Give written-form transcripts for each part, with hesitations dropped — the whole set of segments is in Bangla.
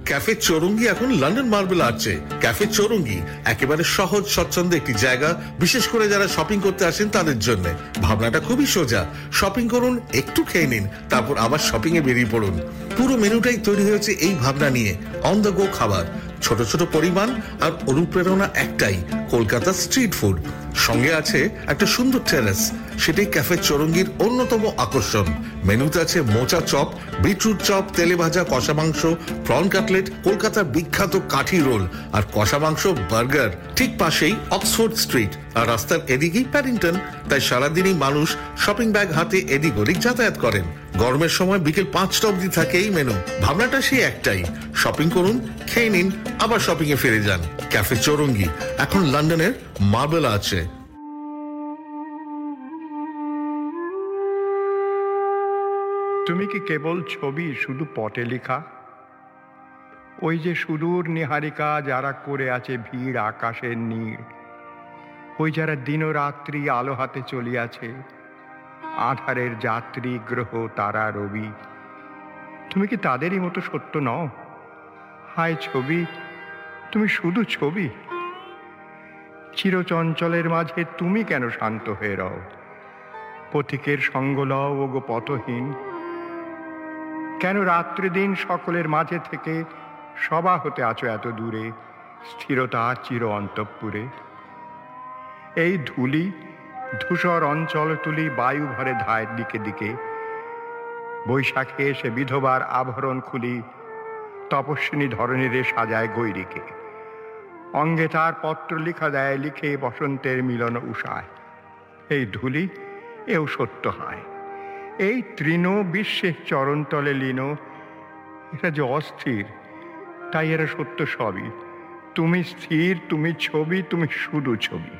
ক্যাফে চৌরঙ্গি এখন লন্ডন মার্বেল আর্চে। ক্যাফে চৌরঙ্গি একেবারে সহজ স্বচ্ছন্দ একটি জায়গা, বিশেষ করে যারা শপিং করতে আসেন তাদের জন্য। ভাবনাটা খুবই সোজা, শপিং করুন, একটু খেয়ে নিন, তারপর আবার শপিং এ বেরিয়ে পড়ুন। পুরো মেনুটাই তৈরি হয়েছে এই ভাবনা নিয়ে, অন দ্য গো খাবার, ছোট ছোট পরিমাণ আর অনুপ্রেরণা একটাই, কলকাতা স্ট্রিট ফুড। সঙ্গে আছে একটা সুন্দর টেরেস, সেটাই ক্যাফে চৌরঙ্গির অন্যতম আকর্ষণ। মেনুতে আছে মোচা চপ, বিটরুট চপ, তেলে ভাজা কষা মাংস, প্রন কাটলেট, কলকাতার বিখ্যাত কাঠি রোল আর কষা মাংস বার্গার। ঠিক পাশেই অক্সফোর্ড স্ট্রিট, আর রাস্তার এদিকেই প্যাডিংটন। তাই সারাদিনই মানুষ শপিং ব্যাগ হাতে এদিক ওদিক যাতায়াত করেন। গরমের সময় বিকেল 5টা অবধি থাকে এই মেনু। ভাবনাটা সেই একটাই, শপিং করুন, খেয়ে নিন, আবার শপিং এ ফিরে যান। ক্যাফে চৌরঙ্গি এখন লন্ডনের মার্বেল আছে। তুমি কি কেবল ছবি, শুধু পটে লেখা? ওই যে সুদূর নিহারিকা যারা করে আছে ভিড় আকাশের নীড়, ওই যারা দিনরাত্রি আলো হাতে চলিয়াছে, আধারের যাত্রী গ্রহ তারা রবি, তুমি কি তাদেরই মতো সত্য নও? হায় ছবি, তুমি শুধু ছবি। চিরচঞ্চলের মাঝে তুমি কেন শান্ত হয়ে রও? পথিকের সঙ্গ লও ও গো পথহীন। কেন রাত্রি দিন সকলের মাঝে থেকে সভা হতে আছো এত দূরে, স্থিরতা চির অন্তঃপুরে? এই ধূলি ধূসর অঞ্চল তুলি বায়ু ভরে ধায়ের দিকে দিকে, বৈশাখে এসে বিধবার আভরণ খুলি, তপস্বিনী ধরণীরে সাজায় গৈরিকে। অঙ্গে তার পত্র লিখা দেয়, লিখে বসন্তের মিলন উষায়। এই ধূলি এও সত্য হয়, এই তৃণ বিশ্বের চরণতলে লীন। এটা যে অস্থির, তাই এরা সত্য সবই। তুমি স্থির, তুমি ছবি, তুমি শুধু ছবি।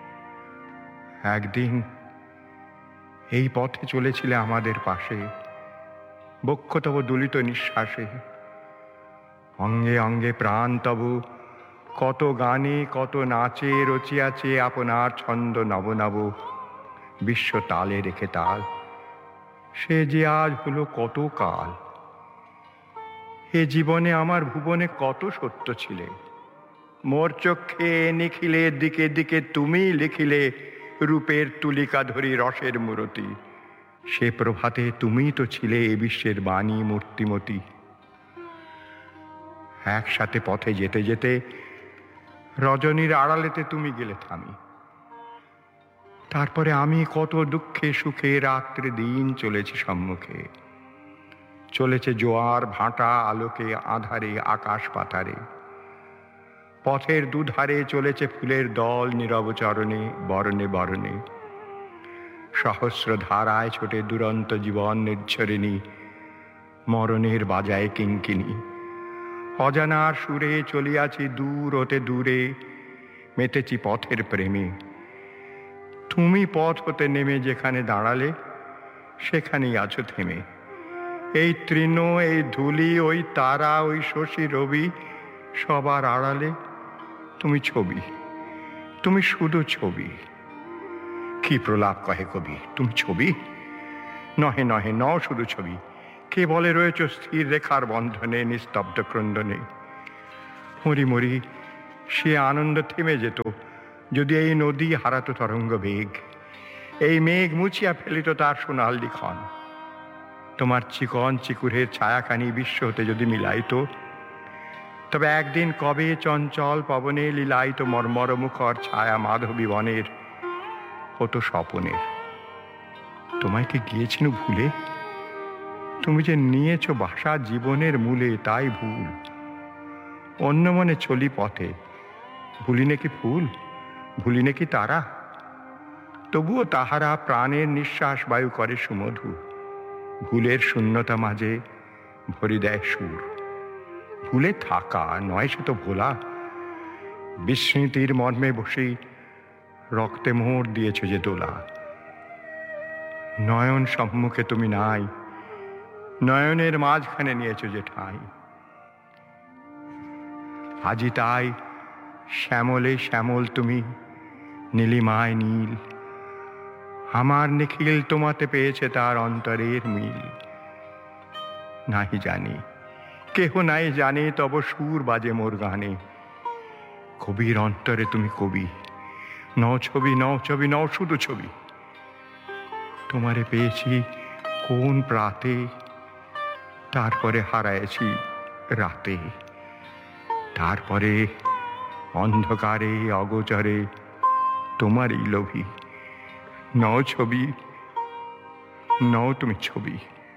একদিন এই পথে চলেছিলে আমাদের পাশে, বক্ষ তব দুলিত নিঃশ্বাসে, অঙ্গে অঙ্গে প্রাণ তব কত গানে কত নাচে রচিয়াছে আপনার ছন্দ নব নব, বিশ্ব তালে রেখে তাল। সে যে আজ হলো কত কাল। এ জীবনে আমার ভুবনে কত সত্য ছিলে, মোর চক্ষে নিখিলের দিকে দিকে তুমি লিখিলে রূপের তুলিকা ধরি রসের মূরতি। সে প্রভাতে তুমিই তো ছিলে এ বিশ্বের বাণী মূর্তিমতী। একসাথে পথে যেতে যেতে রজনীর আড়ালেতে তুমি গেলে থামি। তারপরে আমি কত দুঃখে সুখে রাত্রে দিন চলেছি সম্মুখে, চলেছে জোয়ার ভাটা আলোকে আধারে আকাশ পাতারে। পথের দুধারে চলেছে ফুলের দল নীরব চরণে বরণে বরণে। সহস্র ধারায় ছোটে দুরন্ত জীবন নির্ঝরিণী, মরণের বাজায় কিঙ্কিনী। অজানার সুরে চলিয়াছি দূর হতে দূরে, মেতেছি পথের প্রেমে। তুমি পথ হতে নেমে যেখানে দাঁড়ালে, সেখানেই আছো থেমে। এই তৃণ, এই ধূলি, ওই তারা, ওই শশী রবি, সবার আড়ালে তুমি ছবি, তুমি শুধু ছবি। কি প্রলাপ কহে কবি, তুমি ছবি? নহে নহে, ন শুধু ছবি, কে বলে রয়েছ স্থির রেখার বন্ধনে নিস্তব্ধ ক্রন্দনে। মরি মরি, সে আনন্দ থেমে যেত যদি এই নদী হারাতো তরঙ্গ বেগ, এই মেঘ মুছিয়া ফেলিত তার সোনাল লিখন। তোমার চিকন চিকুরের ছায়াখানি বিশ্ব হতে যদি মিলাইত, তবে একদিন কবে চঞ্চল পবনে লীলায়িত মর্মর মুখর ছায়া মাধবী বনের হতো স্বপনের। তোমায় কি গিয়েছিল ভুলে? তুমি যে নিয়েছ বাসা জীবনের মূলে, তাই ভুল। অন্য মনে চলি পথে, ভুলি নাকি ফুল, ভুলি নাকি তারা? তবুও তাহারা প্রাণের নিঃশ্বাস বায়ু করে সুমধু। ভুলের শূন্যতা মাঝে ভরি দেয় সুর। ভুলে থাকা নয় সে তো ভোলা। বিস্মৃতির মর্মে বসেই রক্তে মোহর দিয়েছ যে দোলা। নয়ন সম্মুখে তুমি নাই, নয়নের মাঝখানে নিয়েছ যে ঠাঁই। আজি তাই শ্যামলে শ্যামল তুমি, নীলিমায় নীল। আমার নিখিল তোমাতে পেয়েছে তার অন্তরের মিল। নাহি জানি কেহ নাই জানে তব সুর বাজে মোর গানে। কবির অন্তরে তুমি কবি, নও ছবি, নও ছবি, নও শুধু ছবি। তোমারে পেয়েছি কোন প্রাতে, তারপরে হারায়েছি রাতে। তারপরে অন্ধকারে অগোচরে তোমারই লোভী। নও ছবি, নও তুমি ছবি।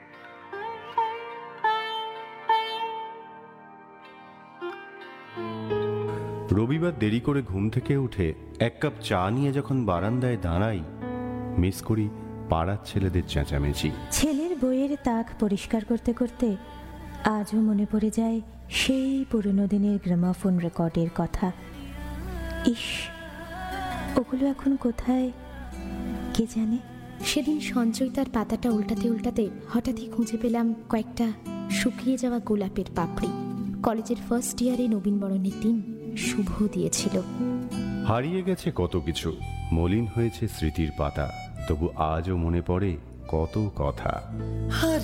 রবিবার দেরি করে ঘুম থেকে উঠে এক কাপ চা নিয়ে যখন বারান্দায় দাঁড়াই, মিস করি পাড়ার ছেলেদের চেঁচামেচি। ছেলের বইয়ের তাক পরিষ্কার করতে করতে আজও মনে পড়ে যায় সেই পুরনো দিনের গ্রামাফোন রেকর্ডের কথা। ইস, ওগুলো এখন কোথায় কে জানে। সেদিন সঞ্চয় তার পাতাটা উল্টাতে উল্টাতে হঠাৎই খুঁজে পেলাম কয়েকটা শুকিয়ে যাওয়া গোলাপের পাপড়ি। কলেজের ফার্স্ট ইয়ারে নবীনবরণের দিন শুভ দিয়েছিল। হারিয়ে গেছে কত কিছু, মলিন হয়েছে স্মৃতির পাতা, তবু আজও মনে পড়ে কত কথা।